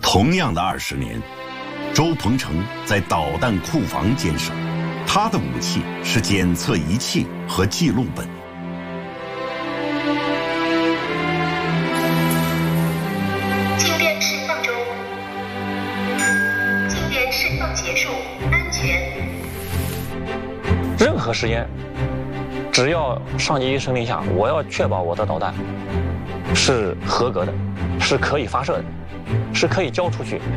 同样的20年，周鹏程在导弹库房坚守，他的武器是检测仪器和记录本。 静电释放中，静电释放结束，安全。 任何实验，只要上级一声令下，我要确保我的导弹是合格的，是可以发射的，是可以交出去，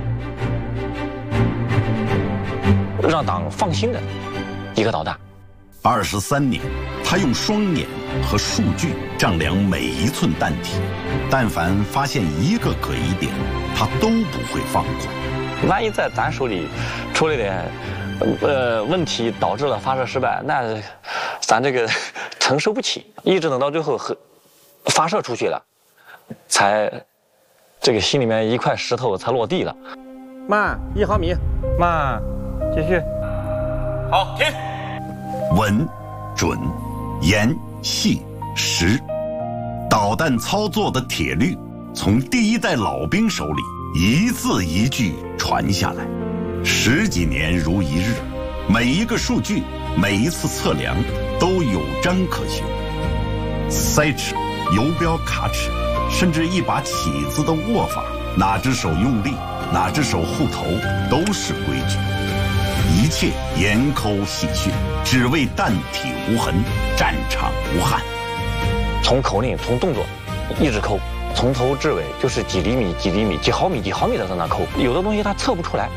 让党放心的一个导弹。 23年，他用双眼和数据丈量每一寸弹体，但凡发现一个可疑点，他都不会放过。 万一在咱手里出了点问题，导致了发射失败，那咱这个承受不起。一直等到最后发射出去了，才这个心里面一块石头才落地了。 慢1毫米，慢，继续。 好，停。 稳、准、严、细、实，导弹操作的铁律从第一代老兵手里一字一句传下来，10几年如一日，每一个数据，每一次测量都有章可循。塞齿、游标卡齿，甚至一把起子的握法，哪只手用力，哪只手护头，都是规矩。一切严抠细觑，只为弹体无痕，战场无憾。 从口令，从动作，一直抠，从头至尾就是几厘米、几厘米、几毫米、几毫米的在那抠。有的东西它测不出来，